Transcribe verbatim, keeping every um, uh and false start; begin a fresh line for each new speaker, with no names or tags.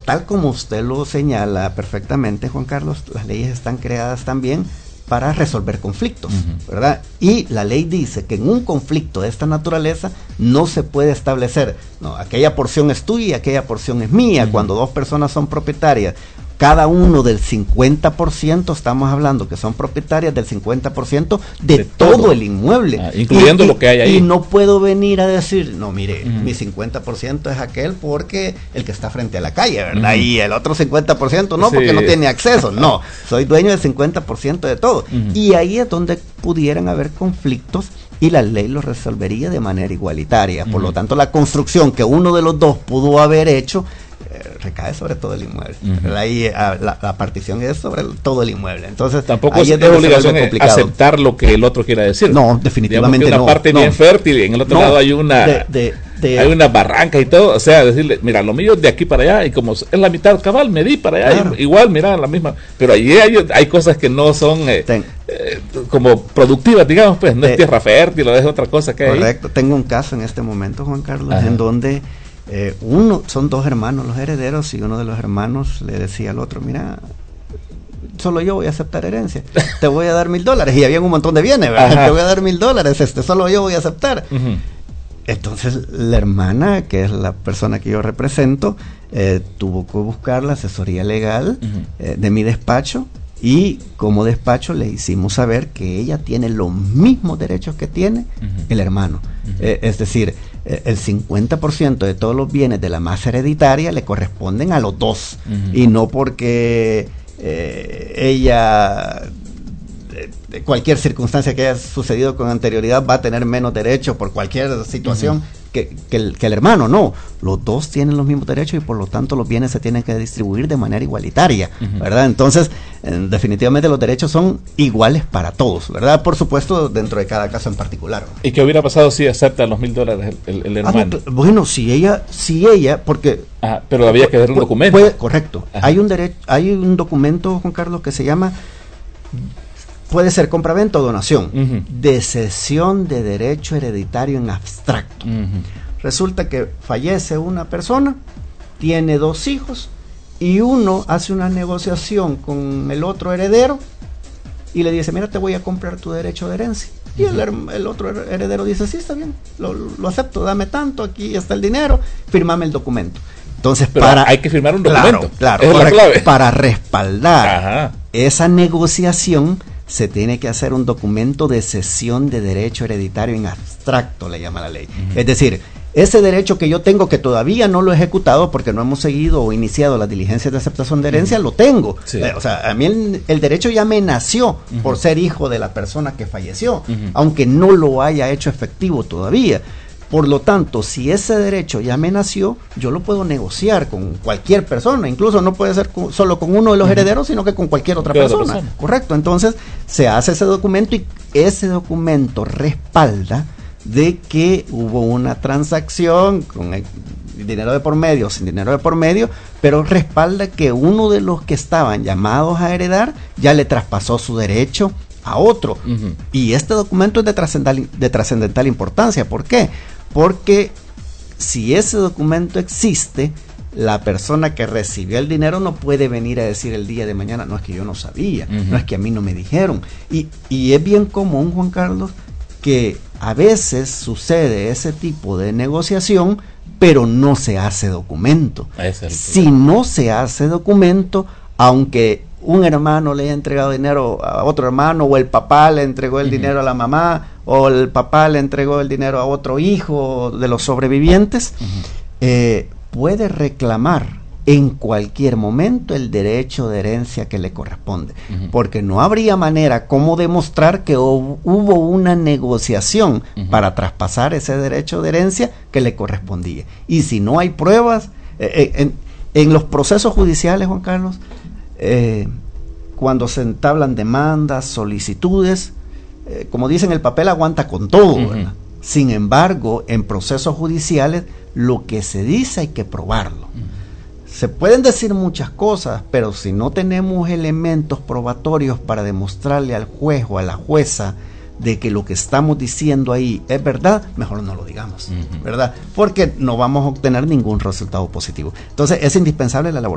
tal como usted lo señala perfectamente, Juan Carlos, las leyes están creadas también para resolver conflictos, uh-huh. ¿verdad? Y la ley dice que en un conflicto de esta naturaleza no se puede establecer, no, aquella porción es tuya y aquella porción es mía, uh-huh. cuando dos personas son propietarias, cada uno del cincuenta por ciento, estamos hablando que son propietarias del cincuenta por ciento de, de todo. todo el inmueble. Ah,
incluyendo
y,
lo que hay ahí.
Y no puedo venir a decir, no, mire, uh-huh. mi cincuenta por ciento es aquel porque el que está frente a la calle, ¿verdad? Uh-huh. Y el otro cincuenta por ciento no, sí. porque no tiene acceso. No, soy dueño del cincuenta por ciento de todo. Uh-huh. Y ahí es donde pudieran haber conflictos y la ley los resolvería de manera igualitaria. Por uh-huh. lo tanto, la construcción que uno de los dos pudo haber hecho recae sobre todo el inmueble. Uh-huh. Ahí, la, la partición es sobre el, todo el inmueble. Entonces,
tampoco es, es obligación aceptar lo que el otro quiera decir.
No, definitivamente
una
no.
Una parte
no.
bien fértil y en el otro no, lado hay una
de, de, de,
hay una barranca y todo. O sea, decirle, mira, lo mío es de aquí para allá y como es la mitad cabal, me di para allá. Claro. Igual, mira, la misma. Pero allí hay, hay cosas que no son eh, eh, como productivas, digamos, pues. No de, es tierra fértil o es otra cosa que hay.
Correcto. Tengo un caso en este momento, Juan Carlos, Ajá. en donde Eh, uno, son dos hermanos los herederos y uno de los hermanos le decía al otro, mira, solo yo voy a aceptar herencia, te voy a dar mil dólares, y había un montón de bienes, ¿verdad? Te voy a dar mil dólares, este, solo yo voy a aceptar. Uh-huh. Entonces la hermana, que es la persona que yo represento, eh, tuvo que buscar la asesoría legal uh-huh. eh, de mi despacho, y como despacho le hicimos saber que ella tiene los mismos derechos que tiene uh-huh. el hermano. Uh-huh. Eh, es decir, eh, el cincuenta por ciento de todos los bienes de la masa hereditaria le corresponden a los dos. Uh-huh. Y no porque eh, ella, eh, cualquier circunstancia que haya sucedido con anterioridad, va a tener menos derechos por cualquier situación. Uh-huh. Que, que, el, que el hermano, no, los dos tienen los mismos derechos y por lo tanto los bienes se tienen que distribuir de manera igualitaria, uh-huh. ¿verdad? Entonces, eh, definitivamente los derechos son iguales para todos, ¿verdad? Por supuesto, dentro de cada caso en particular.
¿Y qué hubiera pasado si acepta los mil dólares el, el, el hermano?
Ah, bueno, si ella, si ella, porque...
Ah, pero había que dar un documento.
Puede, correcto. Ajá. Hay un derecho, hay un documento, Juan Carlos, que se llama... Puede ser compraventa o donación, uh-huh. de cesión de derecho hereditario en abstracto. Uh-huh. Resulta que fallece una persona, tiene dos hijos, y uno hace una negociación con el otro heredero, y le dice, mira, te voy a comprar tu derecho de herencia. Uh-huh. Y el, el otro heredero dice, sí, está bien, lo, lo acepto, dame tanto, aquí está el dinero, firmame el documento. Entonces,
pero
para,
hay que firmar un documento.
Claro, claro, para, clave. para respaldar Ajá. esa negociación, se tiene que hacer un documento de cesión de derecho hereditario en abstracto, le llama la ley. Uh-huh. Es decir, ese derecho que yo tengo, que todavía no lo he ejecutado porque no hemos seguido o iniciado las diligencias de aceptación de herencia, uh-huh. lo tengo. Sí. Eh, o sea, a mí el, el derecho ya me nació uh-huh. por ser hijo de la persona que falleció, uh-huh. aunque no lo haya hecho efectivo todavía. Por lo tanto, si ese derecho ya me nació, yo lo puedo negociar con cualquier persona, incluso no puede ser con, solo con uno de los uh-huh. herederos, sino que con cualquier otra persona. persona. Correcto, entonces se hace ese documento y ese documento respalda de que hubo una transacción con el dinero de por medio, sin dinero de por medio, pero respalda que uno de los que estaban llamados a heredar ya le traspasó su derecho a otro. Uh-huh. Y este documento es de trascendental, de trascendental importancia. ¿Por qué? Porque si ese documento existe, la persona que recibió el dinero no puede venir a decir el día de mañana, no es que yo no sabía, uh-huh. no es que a mí no me dijeron. Y, y es bien común, Juan Carlos, que a veces sucede ese tipo de negociación, pero no se hace documento. Si no se hace documento, aunque un hermano le haya entregado dinero a otro hermano, o el papá le entregó el uh-huh. dinero a la mamá, o el papá le entregó el dinero a otro hijo de los sobrevivientes, uh-huh. eh, puede reclamar en cualquier momento el derecho de herencia que le corresponde, uh-huh. porque no habría manera como demostrar que hubo, hubo una negociación uh-huh. para traspasar ese derecho de herencia que le correspondía. Y si no hay pruebas, eh, en, en los procesos judiciales, Juan Carlos, Eh, cuando se entablan demandas, solicitudes, eh, como dicen, el papel aguanta con todo, uh-huh. ¿verdad? Sin embargo, en procesos judiciales, lo que se dice hay que probarlo. Uh-huh. Se pueden decir muchas cosas, pero si no tenemos elementos probatorios para demostrarle al juez o a la jueza de que lo que estamos diciendo ahí es verdad, mejor no lo digamos, uh-huh. ¿verdad? Porque no vamos a obtener ningún resultado positivo. Entonces, es indispensable la elaboración